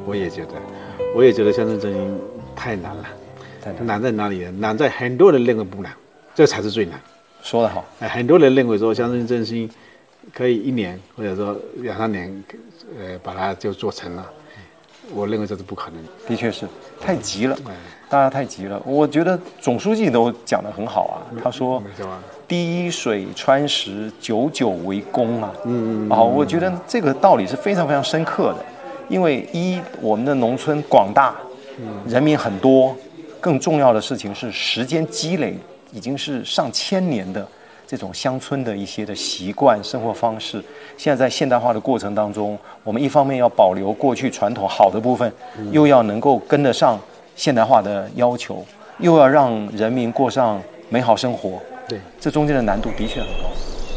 我也觉得乡村振兴太难了。难在哪里呢？难在很多人认为不难，这才是最难。 说得好。 很多人认为说乡村振兴可以1年或者说2、3年，把它就做成了。我认为这是不可能。 的确是太急了，大家太急了。我觉得总书记都讲得很好啊，他说滴水穿石，久久为功啊。我觉得这个道理是非常非常深刻的，因为我们的农村广大，人民很多，更重要的事情是时间积累已经是上千年的这种乡村的一些的习惯生活方式，现在在现代化的过程当中，我们一方面要保留过去传统好的部分，又要能够跟得上现代化的要求，又要让人民过上美好生活。 对， 这中间的难度的确很高。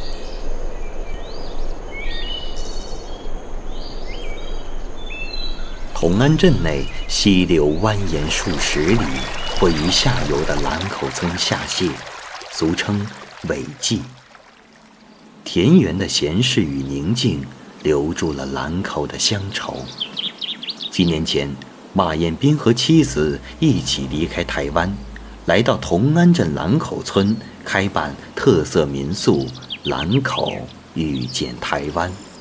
同安镇内溪流蜿蜒数十里，汇于下游的兰口村下泻，俗称尾季。田园的闲适与宁静留住了兰口的乡愁。几年前，马彦斌和妻子一起离开台湾，来到同安镇兰口村开办特色民宿兰口遇见台湾。